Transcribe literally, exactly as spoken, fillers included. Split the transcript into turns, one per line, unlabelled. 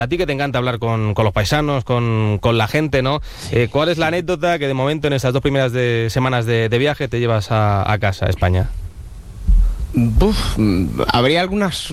A ti que te encanta hablar con, con los paisanos, con, con la gente, ¿no? Eh, ¿Cuál es la anécdota que de momento en estas dos primeras de, semanas de, de viaje te llevas a, a casa, a España?
Buf, habría algunas